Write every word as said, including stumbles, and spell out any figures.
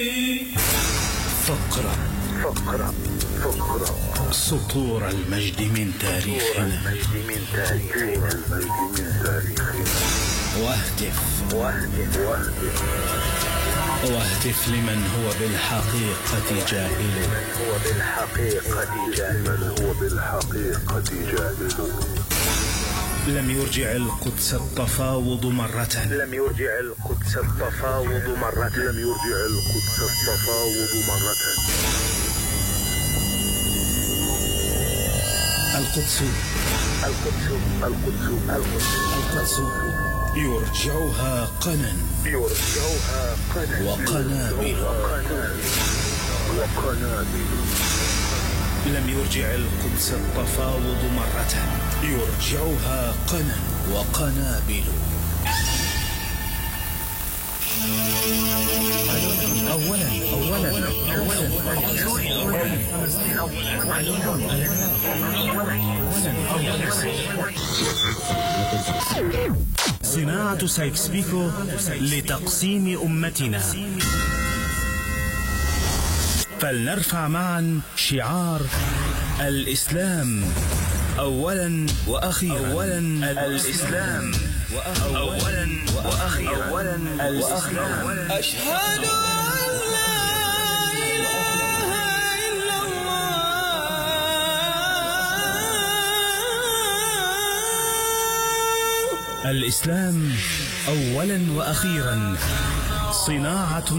فقرة فقرة فقرة سطور المجد من تاريخنا. واهتف واهتف واهتف واهتف لمن هو بالحقيقة جاهل. هو بالحقيقة جاهل هو بالحقيقة جاهل. لم يرجع القدس التفاوض مرة. لم يرجع القدس التفاوض مرة. لم يرجع القدس التفاوض مرة. القدس القدس القدس القدس القدس يرجعها قنا يرجعها قنا وقنابل. وقنابل. لم يرجع القدس التفاوض مرة، يرجعها قنا وقنابل. أولا أولا صناعة سايكس بيكو لتقسيم أمتنا. فلنرفع معا شعار الإسلام أولا وأخيرا. أولا الإسلام أولا وأخيرا. أولا الإسلام. أشهد أن لا إله إلا الله. الإسلام أولا وأخيرا صناعة